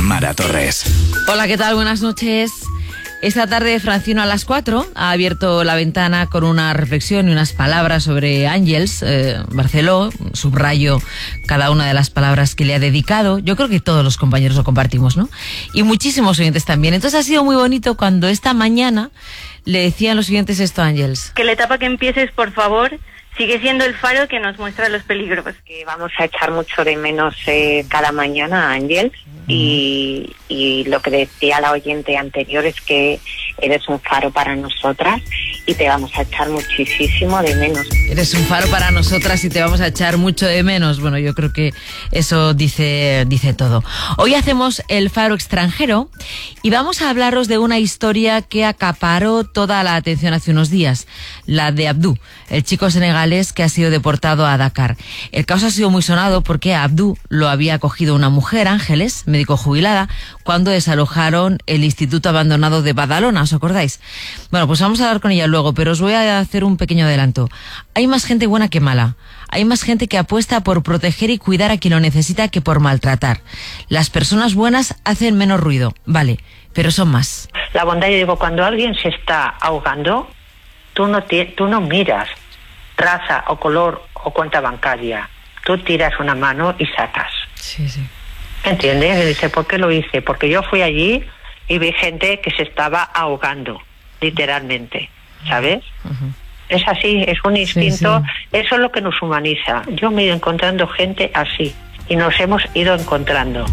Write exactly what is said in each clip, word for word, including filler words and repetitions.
Mara Torres. Hola, ¿qué tal? Buenas noches. Esta tarde Francino a las cuatro ha abierto la ventana con una reflexión y unas palabras sobre Ángels eh, Barceló. Subrayo cada una de las palabras que le ha dedicado. Yo creo que todos los compañeros lo compartimos, ¿no? Y muchísimos oyentes también. Entonces ha sido muy bonito cuando esta mañana le decían los oyentes esto a Ángels. Que la etapa que empieces, por favor, sigue siendo el faro que nos muestra los peligros. Que vamos a echar mucho de menos eh, cada mañana a Ángels. Y, y lo que decía la oyente anterior es que eres un faro para nosotras y te vamos a echar muchísimo de menos. Eres un faro para nosotras y te vamos a echar mucho de menos. Bueno, yo creo que eso dice, dice todo. Hoy hacemos el faro extranjero y vamos a hablaros de una historia que acaparó toda la atención hace unos días, la de Abdou, el chico senegalés que ha sido deportado a Dakar. El caso ha sido muy sonado porque a Abdou lo había acogido una mujer, Ángeles, médico jubilada, cuando desalojaron el instituto abandonado de Badalona, ¿os acordáis? Bueno, pues vamos a hablar con ella luego, pero os voy a hacer un pequeño adelanto. Hay más gente buena que mala. Hay más gente que apuesta por proteger y cuidar a quien lo necesita que por maltratar. Las personas buenas hacen menos ruido, vale, pero son más. La bondad, yo digo, cuando alguien se está ahogando, tú no, te, tú no miras raza o color o cuenta bancaria. Tú tiras una mano y sacas. Sí, sí. ¿Entiendes? Y dice, ¿por qué lo hice? Porque yo fui allí y vi gente que se estaba ahogando, literalmente, ¿sabes? Uh-huh. Es así, es un instinto, sí, sí. Eso es lo que nos humaniza. Yo me he ido encontrando gente así y nos hemos ido encontrando.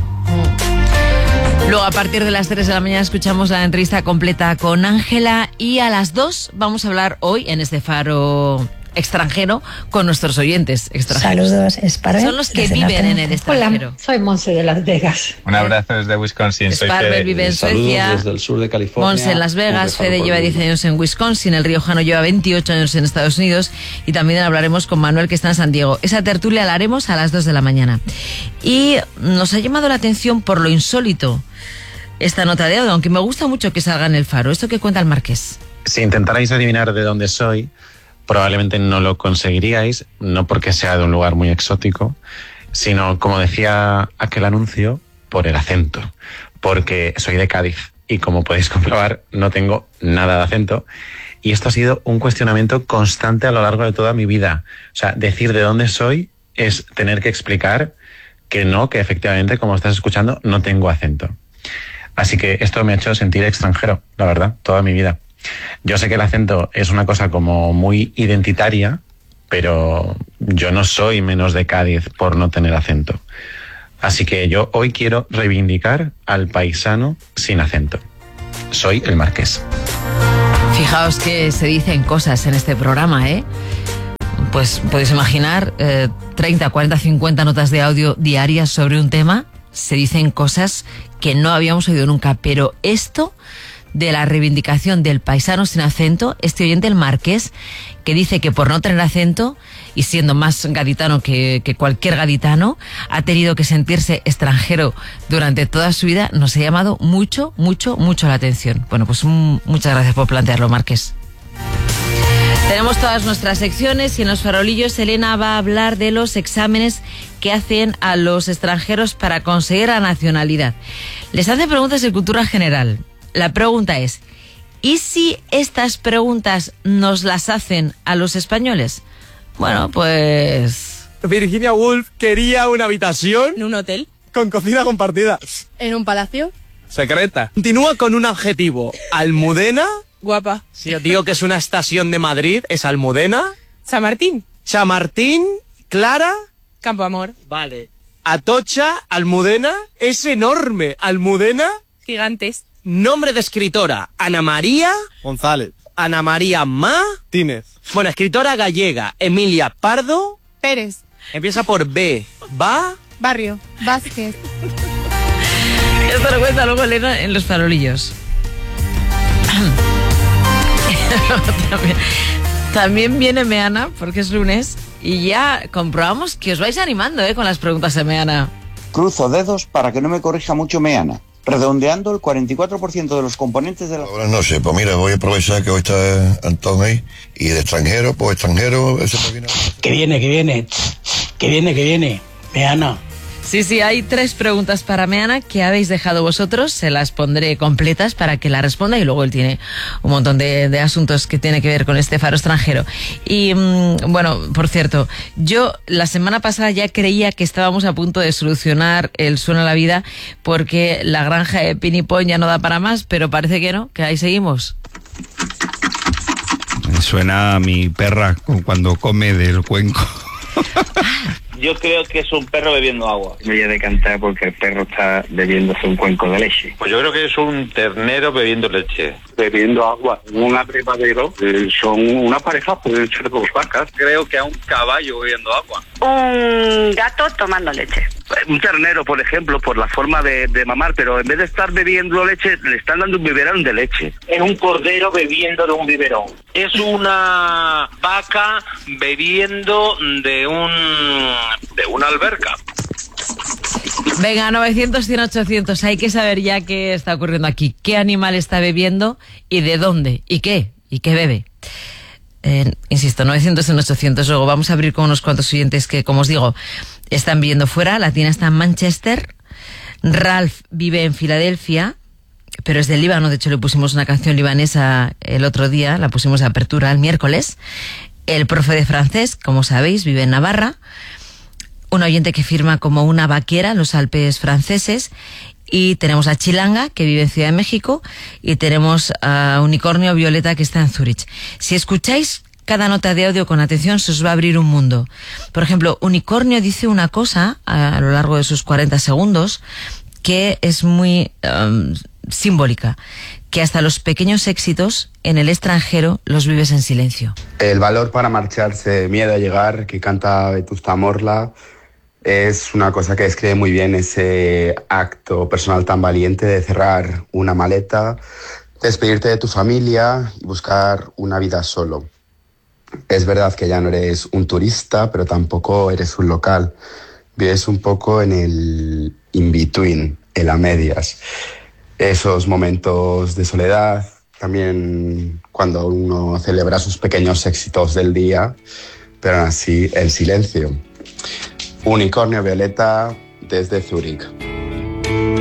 Uh. Luego a partir de las tres de la mañana escuchamos la entrevista completa con Ángela y a las dos vamos a hablar hoy en este faro extranjero con nuestros oyentes extranjeros. Saludos, Sparber. Son los que viven en el extranjero. Hola, soy Monse de Las Vegas. Un abrazo desde Wisconsin. Sparber vive en Suecia. Saludos desde el sur de California. Monse en Las Vegas. Fede lleva diez años en Wisconsin. El riojano lleva veintiocho años en Estados Unidos. Y también hablaremos con Manuel, que está en San Diego. Esa tertulia la haremos a las dos de la mañana. Y nos ha llamado la atención por lo insólito esta nota de audio, aunque me gusta mucho que salga en el faro. Esto que cuenta el Marqués. Si intentarais adivinar de dónde soy, probablemente no lo conseguiríais, no porque sea de un lugar muy exótico, sino, como decía aquel anuncio, por el acento, porque soy de Cádiz y, como podéis comprobar, no tengo nada de acento, y esto ha sido un cuestionamiento constante a lo largo de toda mi vida. O sea, decir de dónde soy es tener que explicar que no, que efectivamente, como estás escuchando, no tengo acento. Así que esto me ha hecho sentir extranjero, la verdad, toda mi vida. Yo sé que el acento es una cosa como muy identitaria, pero yo no soy menos de Cádiz por no tener acento. Así que yo hoy quiero reivindicar al paisano sin acento. Soy el Marqués. Fijaos que se dicen cosas en este programa, ¿eh? Pues podéis imaginar eh, treinta, cuarenta, cincuenta notas de audio diarias sobre un tema. Se dicen cosas que no habíamos oído nunca, pero esto de la reivindicación del paisano sin acento, este oyente, el Marqués, que dice que por no tener acento y siendo más gaditano que, que cualquier gaditano, ha tenido que sentirse extranjero durante toda su vida, nos ha llamado mucho, mucho, mucho la atención. Bueno, pues mm, muchas gracias por plantearlo, Marqués. Tenemos todas nuestras secciones y en los farolillos Elena va a hablar de los exámenes que hacen a los extranjeros para conseguir la nacionalidad. Les hace preguntas de cultura general. La pregunta es, ¿y si estas preguntas nos las hacen a los españoles? Bueno, pues... Virginia Woolf quería una habitación... ¿En un hotel? Con cocina compartida. ¿En un palacio? Secreta. Continúa con un adjetivo. ¿Almudena? Guapa. Si os digo que es una estación de Madrid, ¿es Almudena? San Martín. Chamartín, Clara... Campo Amor. Vale. Atocha, Almudena, es enorme. Almudena... Gigantes. Nombre de escritora, Ana María... González. Ana María Martínez. Bueno, escritora gallega, Emilia Pardo... Pérez. Empieza por B. Va... Barrio. Vázquez. Esto lo cuenta luego Elena en los farolillos. también, también viene Meana, porque es lunes, y ya comprobamos que os vais animando ¿eh? con las preguntas de Meana. Cruzo dedos para que no me corrija mucho Meana. Redondeando, el cuarenta y cuatro por ciento de los componentes de la... Buenas noches, pues mira, voy a aprovechar que hoy está Antón ahí, y de extranjero, pues extranjero, eso me viene... Que viene, que viene, que viene, que viene, Meana. Sí, sí, hay tres preguntas para Meana que habéis dejado vosotros, se las pondré completas para que la responda y luego él tiene un montón de, de asuntos que tiene que ver con este faro extranjero. Y mmm, bueno, por cierto, yo la semana pasada ya creía que estábamos a punto de solucionar el Suena la Vida porque la granja de Pinipón ya no da para más, pero parece que no, que ahí seguimos. Me suena a mi perra cuando come del cuenco. Yo creo que es un perro bebiendo agua. Me voy a decantar porque el perro está bebiéndose un cuenco de leche. Pues yo creo que es un ternero bebiendo leche. Bebiendo agua. Un abrevadero. Eh, son una pareja, pueden ser dos vacas. Creo que a un caballo bebiendo agua. Un gato tomando leche. Un ternero, por ejemplo, por la forma de, de mamar, pero en vez de estar bebiendo leche, le están dando un biberón de leche. Es un cordero bebiendo de un biberón. Es una vaca bebiendo de un de una alberca. Venga, novecientos, cien, ochocientos. Hay que saber ya qué está ocurriendo aquí. ¿Qué animal está bebiendo y de dónde? ¿Y qué? ¿Y qué bebe? Eh, insisto, novecientos en ochocientos. Luego vamos a abrir con unos cuantos oyentes que, como os digo, están viviendo fuera. La tiene está en Manchester. Ralph vive en Filadelfia, pero es del Líbano. De hecho, le pusimos una canción libanesa el otro día. La pusimos de apertura el miércoles. El profe de francés, como sabéis, vive en Navarra. Un oyente que firma como una vaquera en los Alpes franceses. Y tenemos a Chilanga, que vive en Ciudad de México, y tenemos a Unicornio Violeta, que está en Zúrich. Si escucháis cada nota de audio con atención, se os va a abrir un mundo. Por ejemplo, Unicornio dice una cosa a, a lo largo de sus cuarenta segundos que es muy um, simbólica, que hasta los pequeños éxitos en el extranjero los vives en silencio. El valor para marcharse, miedo a llegar, que canta Vetusta Morla, es una cosa que describe muy bien ese acto personal tan valiente de cerrar una maleta, despedirte de tu familia y buscar una vida solo. Es verdad que ya no eres un turista, pero tampoco eres un local. Vives un poco en el in-between, en las medias. Esos momentos de soledad, también cuando uno celebra sus pequeños éxitos del día, pero aún así el silencio. Unicornio Violeta desde Zúrich.